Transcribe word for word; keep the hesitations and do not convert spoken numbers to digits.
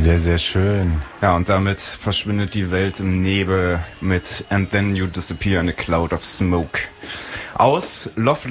Sehr, sehr schön. Ja, und damit verschwindet die Welt im Nebel mit And Then You Disappear in a Cloud of Smoke. Aus Love